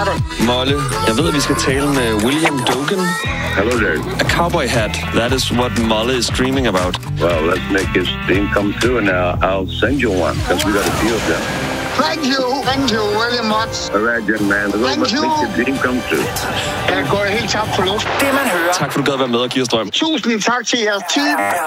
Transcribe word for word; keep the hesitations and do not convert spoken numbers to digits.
er du? Molle, jeg ved, at vi skal tale med William Dogen. Hello there. A cowboy hat. That is what Molle is dreaming about. Well, let's make his dream come true, and uh, I'll send you one, because we got a few of them. Thank you. Thank you, William Watts. All right, young man. Let's Thank make you. your dream come true. Jeg går helt tabt for luft. Det man hører. Tak for, du gad være med og give os drøm. Tusind tak til jeres team.